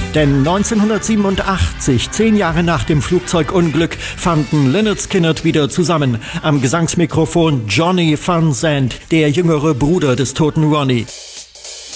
Denn 1987, 10 Jahre nach dem Flugzeugunglück, fanden Lynyrd Skynyrd wieder zusammen. Am Gesangsmikrofon Johnny Van Zandt, der jüngere Bruder des toten Ronnie.